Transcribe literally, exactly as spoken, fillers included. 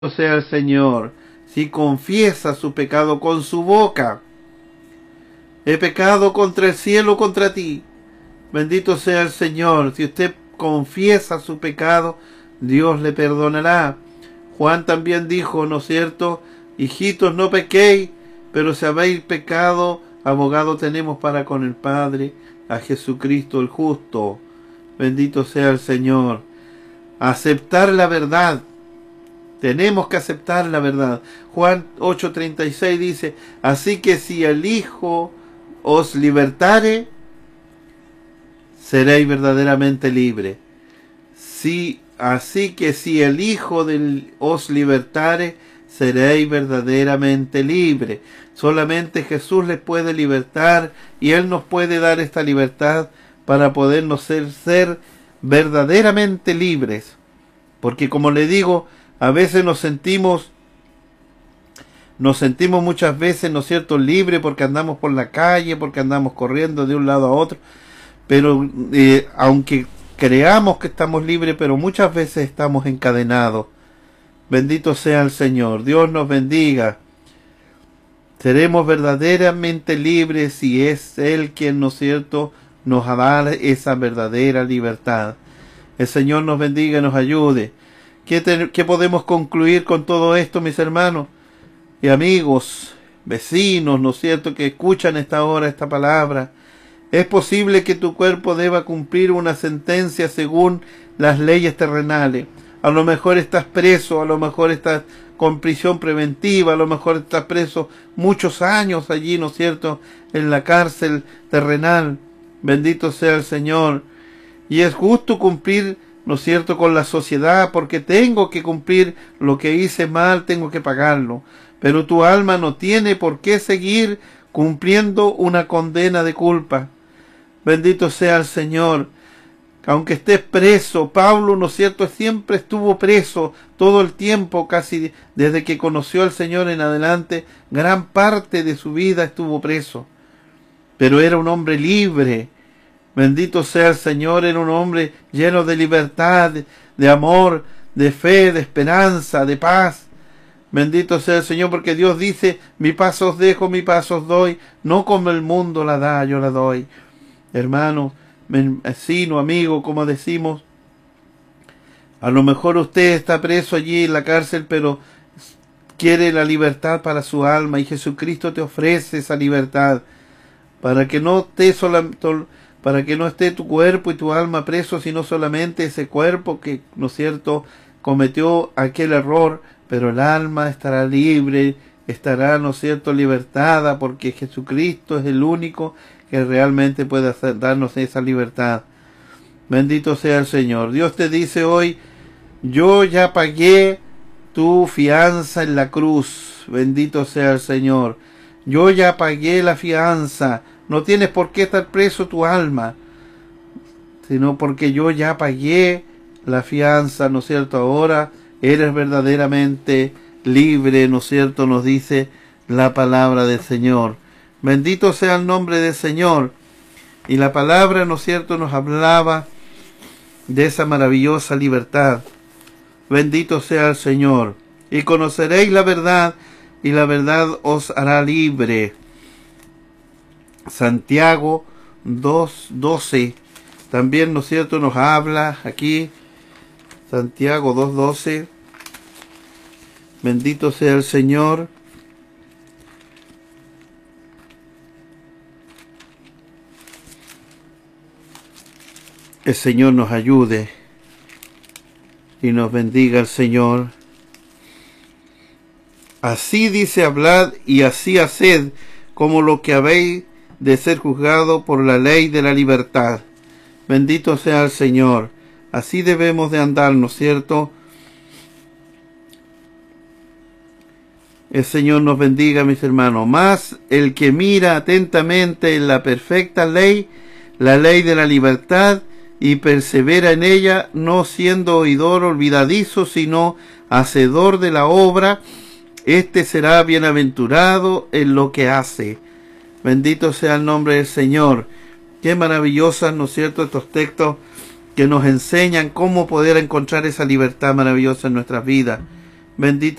sea el Señor, si confiesa su pecado con su boca. He pecado contra el cielo, contra ti. Bendito sea el Señor. Si usted confiesa su pecado, Dios le perdonará. Juan también dijo, ¿no es cierto? Hijitos, no pequéis, pero si habéis pecado, abogado tenemos para con el Padre, a Jesucristo el justo. Bendito sea el Señor. Aceptar la verdad. Tenemos que aceptar la verdad. Juan ocho treinta y seis dice, así que si el Hijo os libertare, seréis verdaderamente libres. Si, así que si el Hijo del, os libertare, seréis verdaderamente libres. Solamente Jesús les puede libertar y Él nos puede dar esta libertad para podernos ser, ser verdaderamente libres. Porque como le digo, a veces nos sentimos, nos sentimos muchas veces, ¿no es cierto?, libres porque andamos por la calle, porque andamos corriendo de un lado a otro. Pero eh, aunque creamos que estamos libres, pero muchas veces estamos encadenados. Bendito sea el Señor. Dios nos bendiga. Seremos verdaderamente libres si es Él quien, ¿no es cierto?, nos va a dar esa verdadera libertad. El Señor nos bendiga y nos ayude. ¿Qué, te, ¿Qué podemos concluir con todo esto, mis hermanos y amigos, vecinos, ¿no es cierto?, que escuchan esta hora esta palabra? Es posible que tu cuerpo deba cumplir una sentencia según las leyes terrenales. A lo mejor estás preso, a lo mejor estás con prisión preventiva, a lo mejor estás preso muchos años allí, ¿no es cierto?, en la cárcel terrenal. Bendito sea el Señor. Y es justo cumplir, ¿no es cierto?, con la sociedad, porque tengo que cumplir lo que hice mal, tengo que pagarlo. Pero tu alma no tiene por qué seguir cumpliendo una condena de culpa. Bendito sea el Señor. Aunque estés preso, Pablo, ¿no es cierto?, siempre estuvo preso todo el tiempo, casi desde que conoció al Señor en adelante, gran parte de su vida estuvo preso. Pero era un hombre libre. Bendito sea el Señor, era un hombre lleno de libertad, de amor, de fe, de esperanza, de paz. Bendito sea el Señor, porque Dios dice, mi paz os dejo, mi paz os doy, no como el mundo la da, yo la doy. Hermano, vecino, amigo, como decimos, a lo mejor usted está preso allí en la cárcel, pero quiere la libertad para su alma, y Jesucristo te ofrece esa libertad, para que no esté solamente... para que no esté tu cuerpo y tu alma preso, sino solamente ese cuerpo que, ¿no es cierto?, cometió aquel error, pero el alma estará libre, estará, ¿no es cierto?, libertada, porque Jesucristo es el único que realmente puede hacer, darnos esa libertad. Bendito sea el Señor. Dios te dice hoy, yo ya pagué tu fianza en la cruz. Bendito sea el Señor. Yo ya pagué la fianza. No tienes por qué estar preso tu alma, sino porque yo ya pagué la fianza, ¿no es cierto? Ahora eres verdaderamente libre, ¿no es cierto? Nos dice la palabra del Señor. Bendito sea el nombre del Señor. Y la palabra, ¿no es cierto?, nos hablaba de esa maravillosa libertad. Bendito sea el Señor. Y conoceréis la verdad, y la verdad os hará libre. Santiago dos doce también, ¿no es cierto?, nos habla aquí. Santiago dos doce. Bendito sea el Señor. El Señor nos ayude y nos bendiga el Señor. Así dice, hablad y así haced, como lo que habéis de ser juzgado por la ley de la libertad. Bendito sea el Señor. Así debemos de andar, ¿no es cierto? El Señor nos bendiga, mis hermanos. Mas el que mira atentamente en la perfecta ley, la ley de la libertad, y persevera en ella, no siendo oidor olvidadizo, sino hacedor de la obra, éste será bienaventurado en lo que hace. Bendito sea el nombre del Señor. Qué maravillosas, ¿no es cierto?, estos textos que nos enseñan cómo poder encontrar esa libertad maravillosa en nuestras vidas. Bendito